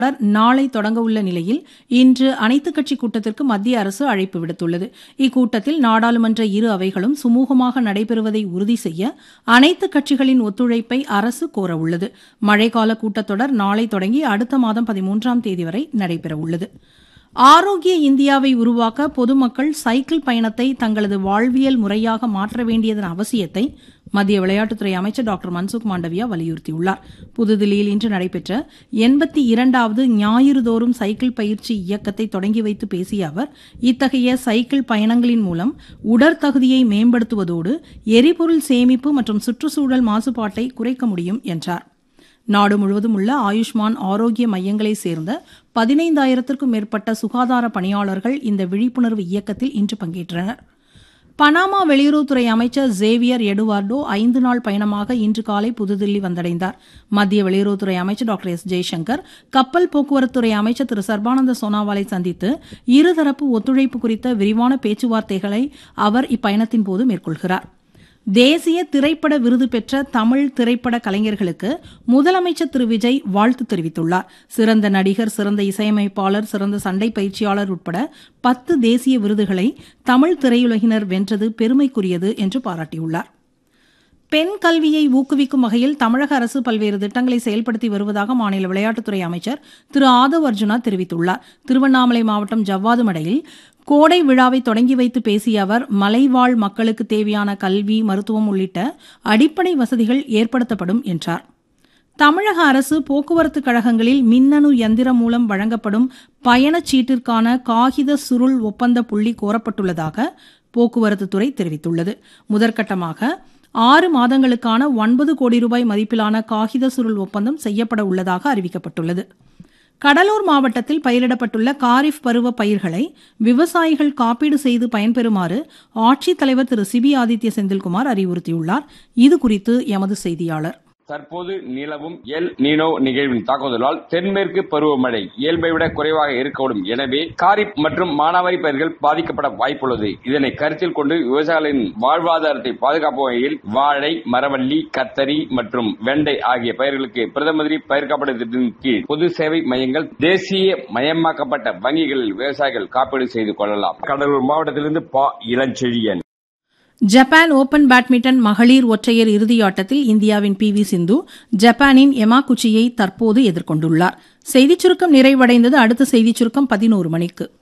நாளை தொடங்க உள்ள நிலையில் இன்று அனைத்துக் கட்சி கூட்டத்திற்கு மத்திய அரசு அழைப்பு விடுத்துள்ளது. இக்கூட்டத்தில் நாடாளுமன்ற இரு அவைகளும் சுமூகமாக நடைபெறுவதை உறுதி செய்ய அனைத்துக் கட்சிகளின் ஒத்துழைப்பை அரசு கோரவுள்ளது. மழைக்கால கூட்டத்தொடர் நாளை தொடங்கி அடுத்த மாதம் 13ஆம் தேதி வரை நடைபெறவுள்ளது. ஆரோக்கிய இந்தியாவை உருவாக்க பொதுமக்கள் சைக்கிள் பயணத்தை தங்களது வாழ்வியல் முறையாக மாற்ற வேண்டியதன் அவசியத்தை மத்திய விளையாட்டுத்துறை அமைச்சர் டாக்டர் மன்சுக் மாண்டவியா வலியுறுத்தியுள்ளார். புதுதில்லியில் இன்று நடைபெற்ற 82வது ஞாயிறுதோறும் சைக்கிள் பயிற்சி இயக்கத்தை தொடங்கி வைத்து பேசிய அவர், இத்தகைய சைக்கிள் பயணங்களின் மூலம் உடற்தகுதியை மேம்படுத்துவதோடு எரிபொருள் சேமிப்பு மற்றும் சுற்றுச்சூழல் மாசுபாட்டை குறைக்க முடியும் என்றார். நாடு முழுவதும் உள்ள ஆயுஷ்மான் ஆரோக்கிய மையங்களை சேர்ந்த 15,000க்கும் மேற்பட்ட சுகாதார பணியாளர்கள் இந்த விழிப்புணர்வு இயக்கத்தில் இன்று பங்கேற்றனர். பனாமா வெளியுறவுத்துறை அமைச்சர் ஜேவியர் எடுவார்டோ 5 நாள் பயணமாக இன்று காலை புதுதில்லி வந்தடைந்தார். மத்திய வெளியுறவுத்துறை அமைச்சர் டாக்டர் எஸ். ஜெய்சங்கர், கப்பல் போக்குவரத்துறை அமைச்சர் திரு சர்பானந்த சோனாவாலை சந்தித்து இருதரப்பு ஒத்துழைப்பு குறித்த விரிவான பேச்சுவார்த்தைகளை அவர் இப்பயணத்தின் போது மேற்கொள்கிறார். தேசிய திரைப்பட விருது பெற்ற தமிழ் திரைப்பட கலைஞர்களுக்கு முதலமைச்சர் திரு விஜய் வாழ்த்து தெரிவித்துள்ளார். சிறந்த நடிகர், சிறந்த இசையமைப்பாளர், சிறந்த சண்டை பயிற்சியாளர் உட்பட 10 தேசிய விருதுகளை தமிழ் திரையுலகினர் வென்றது பெருமைக்குரியது என்று பாராட்டியுள்ளார். பெண் கல்வியை ஊக்குவிக்கும் வகையில் தமிழக அரசு பல்வேறு திட்டங்களை செயல்படுத்தி வருவதாக மாநில விளையாட்டுத்துறை அமைச்சர் திரு ஆதவ் அர்ஜுனா தெரிவித்துள்ளார். திருவண்ணாமலை மாவட்டம் ஜவ்வாதுமடையில் கோடை விழாவை தொடங்கி வைத்து பேசிய அவர், மலைவாழ் மக்களுக்கு தேவையான கல்வி, மருத்துவம் உள்ளிட்ட அடிப்படை வசதிகள் ஏற்படுத்தப்படும் என்றார். தமிழக அரசு போக்குவரத்து கழகங்களில் மின்னணு எந்திரம் மூலம் வழங்கப்படும் பயணச்சீட்டிற்கான காகித சுருள் ஒப்பந்த புள்ளி கோரப்பட்டுள்ளதாக போக்குவரத்துத்துறை தெரிவித்துள்ளது. முதற்கட்டமாக 6 மாதங்களுக்கான 9 கோடி ரூபாய் மதிப்பிலான காகித சுருள் ஒப்பந்தம் செய்யப்பட உள்ளதாக அறிவிக்கப்பட்டுள்ளது. கடலூர் மாவட்டத்தில் பயிரிடப்பட்டுள்ள காரிஃப் பருவ பயிர்களை விவசாயிகள் காப்பீடு செய்து பயன்பெறுமாறு ஆட்சித்தலைவர் திரு சிபி ஆதித்ய செந்தில்குமார் அறிவுறுத்தியுள்ளார். இதுகுறித்து எமது செய்தியாளர். தற்போது நிலவும் எல் நீனோ நிகழ்வின் தாக்குதலால் தென்மேற்கு பருவமழை இயல்பை விட குறைவாக இருக்கக்கூடும். எனவே காரிப் மற்றும் மானாவாரி பயிர்கள் பாதிக்கப்பட வாய்ப்புள்ளது. இதனை கருத்தில் கொண்டு விவசாயிகளின் வாழ்வாதாரத்தை பாதுகாக்கும் வகையில் வாழை, மரவள்ளி, கத்தரி மற்றும் வெண்டை ஆகிய பயிர்களுக்கு பிரதம மந்திரி பயிர் காப்பீடு திட்டத்தின் கீழ் பொது சேவை மையங்கள், தேசிய மயமாக்கப்பட்ட வங்கிகளில் விவசாயிகள் காப்பீடு செய்து கொள்ளலாம். கடலூர் மாவட்டத்திலிருந்து பா. இளஞ்செழியன். ஜப்பான் ஓபன் பேட்மிண்டன் மகளிர் ஒற்றையர் இறுதியாட்டத்தில் இந்தியாவின் PV சிந்து ஜப்பானின் யமாகுச்சியை தற்போது எதிர்கொண்டுள்ளார். செய்திச் சுருக்கம் நிறைவடைந்தது. அடுத்த செய்திச் சுருக்கம் 11 மணிக்கு.